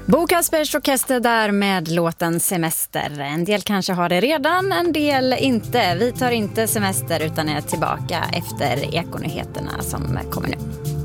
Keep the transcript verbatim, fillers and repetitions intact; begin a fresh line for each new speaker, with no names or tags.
Bo Kaspers Orkester där med låten Semester. En del kanske har det redan, en del inte. Vi tar inte semester utan är tillbaka efter ekonyheterna som kommer nu.